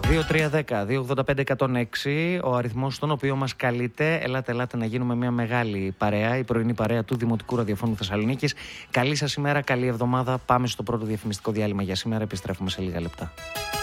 2-3-10-2-85-106, ο αριθμός στον οποίο μας καλείτε. Ελάτε να γίνουμε μια μεγάλη παρέα, η πρωινή παρέα του Δημοτικού Ραδιοφώνου Θεσσαλονίκης. Καλή σας ημέρα, καλή εβδομάδα. Πάμε στο πρώτο διαφημιστικό διάλειμμα για σήμερα. Επιστρέφουμε σε λίγα λεπτά.